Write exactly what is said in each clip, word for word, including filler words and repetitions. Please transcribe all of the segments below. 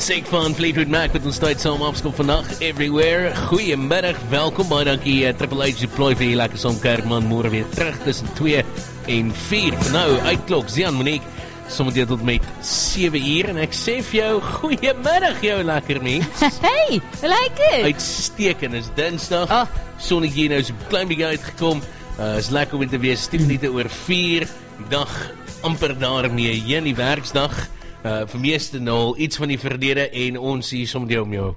musiek van Fleetwood Mac met ons tyd saam afskop vandag everywhere. Goeiemiddag, welkom baie dankie uh, Triple H deploy vir die lekker som Kerkman môre weer terug tussen twee en vier. Vir nou uitklok Zian Monique sommer tot met sewe uur en ek sê vir jou goeiemiddag jou lekker mens. Hey, lekker. Uitstekend, is Dinsdag. Oh. Sonnetjie nou so 'n klein bietjie uitgekom. Uh, is lekker om te wees, tien minute oor vier. Die dag amper daarmee heen, die werksdag. Uh, vir meeste nou iets van die verlede en ons hier som die om jou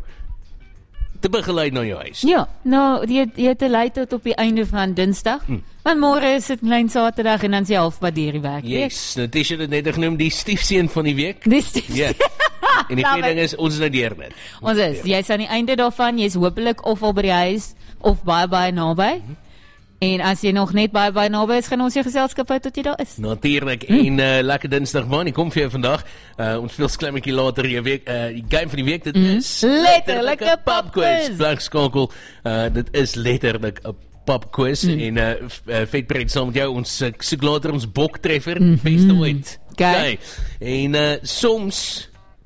te begeleid na jou huis. Ja, nou, jy, jy te lei tot op die einde van Dinsdag, hm. want môre is dit klein Saterdag en dan is jy halfpad deur die werk. Yes, Natasha het net genoem die stiefseun van die week. Die stiefseun. Ja. En die tweede ding is, ons is nou deur net. Ons is, jy's aan die einde daarvan, jy's hopelik of al by die huis, of baie baie naby. Hm. En as jy nog net baie baie naby is, gaan ons jou geselskap hou tot jy daar is. Natuurlik, hm. en uh, lekker Dinsdag man, ek kom vir jou vandag. Uh, ons speel sklimmetjie later die week, uh, die game van die week, dit hm. is letterlike pubquiz. Blik skakel, uh, dit is letterlik 'n pubquiz hm. en uh, uh, vetpret saam met jou, ons uh, soek later ons boktreffer, mm-hmm. beste ooit. Okay. En uh, soms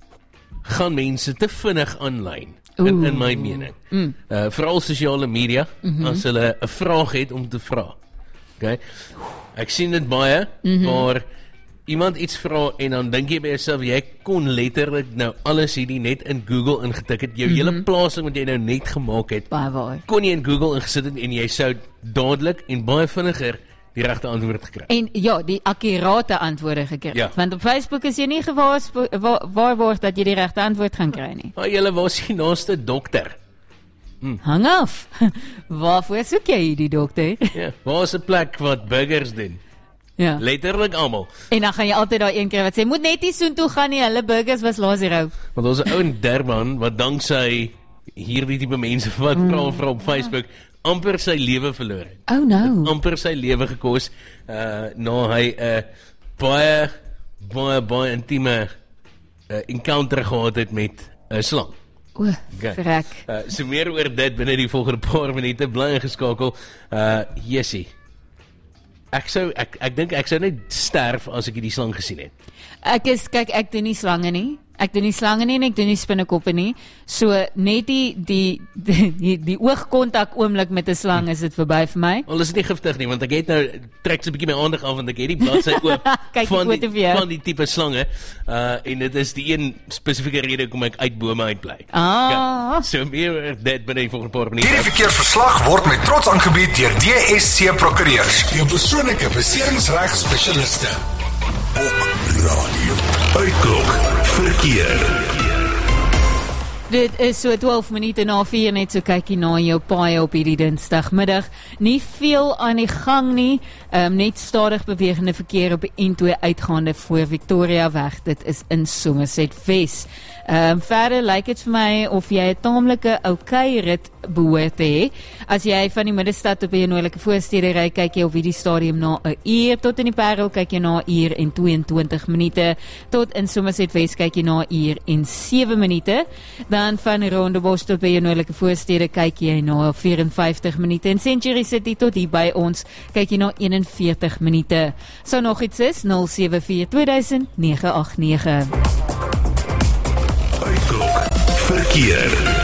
gaan mense te vinnig aanlyn. In, in my mening. Mm. Uh, vooral sosiale media, mm-hmm. as hulle 'n vraag het om te vra. Okay? Ek sien dit baie, mm-hmm. waar iemand iets vra en dan dink jy by jouself, jy kon letterlik nou alles hierdie net in Google ingetik het, jou mm-hmm. hele plasing wat jy nou net gemaak het, baie waar. Kon jy in Google ingesit het en jy sou dadelik en baie vinniger die regte antwoord gekry. En ja, die akkurate antwoorde gekry. Ja. Want op Facebook is jy nie gewaarborg waar, waar dat jy die regte antwoord gaan kry nie. Maar julle was die naaste dokter. Hm. Hang af. Waarvoor soek jy die dokter? Ja, waar is 'n plek wat burgers doen? Ja. Letterlik almal. En dan gaan jy altyd daai een keer wat sê, moet net nie soontoe gaan nie, hulle burgers was laas hier hou. Want ons 'n ou in Durban wat danksy hierdie tipe mense wat mm. vra vra op Facebook amper sy lewe verloor het. Oh no. Amper sy lewe gekos uh na hy 'n uh, baie baie baie intieme uh, encounter gehad het met 'n uh, slang. O, okay. Verrek. Uh, so meer oor dit binne die volgende paar minute, bly ingeskakel. Uh Jessie. Ek sou ek ek dink ek sou net sterf as ek hierdie slang gesien het. Ek is kyk ek doen nie slange nie. Ek doen nie slange nie en ek doen nie spinnekoppe nie. So net die die die, die, die oogkontak oomblik met 'n slang is dit verby vir my. Wel, is dit nie giftig nie, want ek het nou trek so 'n bietjie my aandag af want ek het die bladsy oop van die, die van die tipe slange. Uh en dit is die een spesifieke rede hoekom ek uit bome uitbly. Ah. Ja, so meer dit binne vir 'n paar minute. Hierdie verkeersverslag word met trots aangebied deur D S C Prokureurs, jou persoonlike beseringsregspesialiste. Op radio. Uitklok verkeer. Dit is so twaalf minute na vier, net so kykie na jou paai op hierdie Dinsdagmiddag. Nie veel aan die gang nie, um, net stadig bewegende verkeer op die N twee uitgaande voor Victoria weg. Dit is in Somerset Wes. Um, verder lyk dit vir my of jy 'n taamlike oukei rit behoort te hê. As jy van die middestad op die noordelike voorstede ry, kyk jy op hierdie stadium na 'n uur, tot in die Parel kyk jy na 'n uur en tweeëntwintig minute, tot in Somerset Wes kyk jy na 'n uur en sewe minute. Dan van Rondebosch tot by die noordelike voorstede kyk jy na vyf en vyftig minute en Century City tot hier by ons kyk jy na een en veertig minute. So nog iets is nul sewe vier twee duisend nege agt nege. Uitklok verkeer.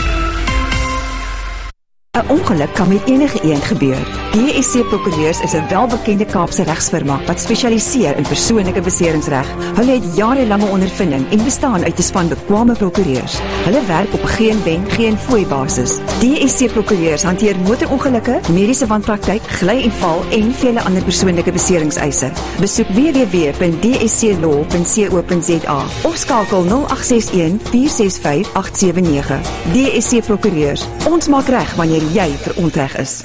'n Ongeluk kan met enige iemand gebeur. D S C Prokureurs is 'n welbekende Kaapse regsfirma wat spesialiseer in persoonlike beseringsreg. Hulle het jarelange ondervinding en bestaan uit 'n span bekwame prokureurs. Hulle werk op geen wen, geen fooi basis. D S C Prokureurs hanteer motorongelukke, mediese wanpraktyk, gly en val en vele ander persoonlike beseringseise. Besoek w w w punt d s c law punt co punt z a of skakel nul agt ses een vier ses vyf agt sewe nege. D S C Prokureurs. Ons maak reg wanneer jy verontreg is.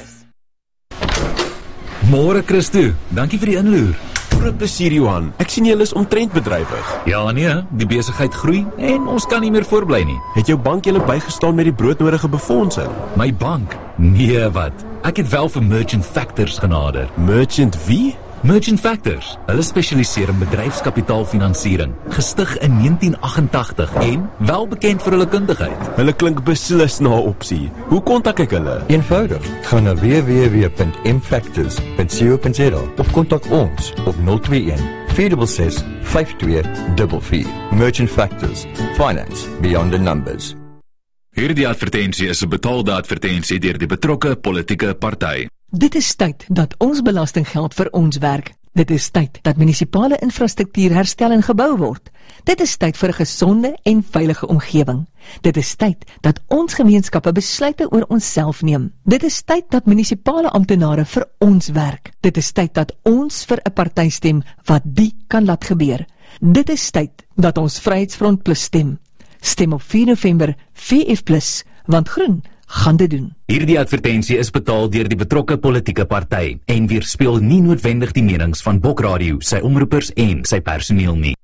Môre Christo, dankie vir die inloer. Groot plesier Johan, ek sien julle is omtrent bedrywig. Ja nee, die besigheid groei en ons kan nie meer voorbly nie. Het jou bank julle bygestaan met die broodnodige befondsing? My bank? Nee wat, ek het wel vir Merchant Factors genader. Merchant wie? Merchant Factors, hulle spesialiseer in bedryfskapitaalfinansiering, gestig in negentien agt-en-tagtig en wel bekend vir hulle kundigheid. Hulle klink beslis na 'n opsie. Hoe kontak ek hulle? Eenvoudig, gaan na w w w punt m factors punt co punt z a of kontak ons op nul twee een vier ses ses, vyf twee vier vier. Merchant Factors. Finance beyond the numbers. Hierdie advertensie is 'n betaalde advertensie deur die betrokke politieke party. Dit is tyd dat ons belastinggeld vir ons werk. Dit is tyd dat munisipale infrastruktuur herstel en gebou word. Dit is tyd vir 'n gesonde en veilige omgewing. Dit is tyd dat ons gemeenskappe besluite oor onsself neem. Dit is tyd dat munisipale amptenare vir ons werk. Dit is tyd dat ons vir 'n party stem wat die kan laat gebeur. Dit is tyd dat ons Vryheidsfront Plus stem. Stem op vier November V F plus, want groen gaan dit doen. Hierdie advertensie is betaal deur die betrokke politieke party en weerspieël nie noodwendig die menings van Bok Radio, sy omroepers en sy personeel nie.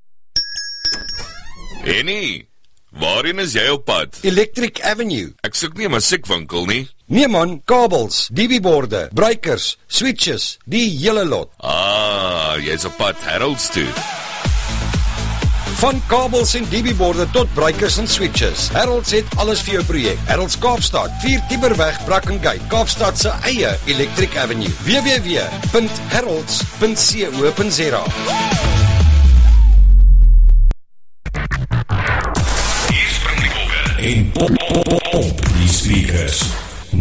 Henny, waarheen is jy op pad? Electric Avenue. Ek soek nie 'n musiekwinkel nie. Nee man, kabels, D B borde, breakers, switches, die hele lot. Ah, jy's op pad Harold's toe. Van kabels en D B borde tot breakers en switches. Harold's het alles vir jou projek. Harold's Kaapstad, vier Tiberweg, Brackengate, Kaapstad se eie Electric Avenue. w w w punt harolds punt co punt za. Hier spring die bokke en pop, pop, pop, pop, die speakers.